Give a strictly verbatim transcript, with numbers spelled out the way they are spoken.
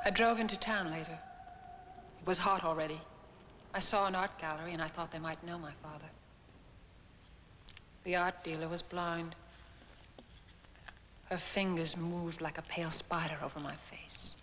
I drove into town later. It was hot already. I saw an art gallery and I thought they might know my father. The art dealer was blind. Her fingers moved like a pale spider over my face.